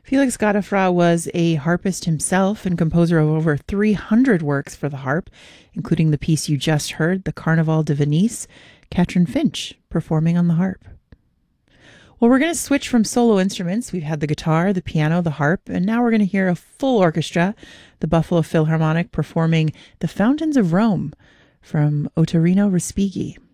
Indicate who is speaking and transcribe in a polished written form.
Speaker 1: Felix Godefroy was a harpist himself and composer of over 300 works for the harp, including the piece you just heard, the Carnaval de Venise, Katrin Finch performing on the harp. Well, we're going to switch from solo instruments. We've had the guitar, the piano, the harp, and now we're going to hear a full orchestra, the Buffalo Philharmonic performing The Fountains of Rome from Ottorino Respighi.